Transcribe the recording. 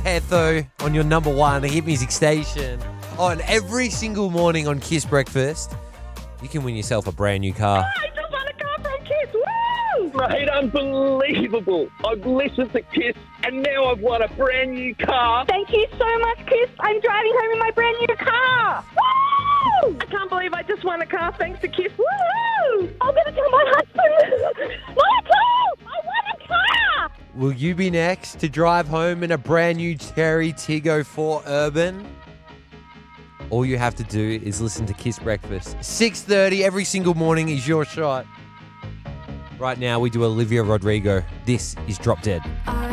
Hetho on your number one, the Hit Music Station. On every single morning on Kiss Breakfast, you can win yourself a brand new car. I just won a car from Kiss. Woo! Mate, unbelievable. I've listened to Kiss and now I've won a brand new car. Thank you so much, Kiss. I'm driving home in my brand new car. Woo! I can't believe I just won a car thanks to Kiss. Woo! I'm going to tell my husband. Michael, I won a car. Will you be next to drive home in a brand new Cherry Tiggo 4 Urban? All you have to do is listen to Kiss Breakfast. 6:30 every single morning is your shot. Right now we do Olivia Rodrigo. This is Drop Dead.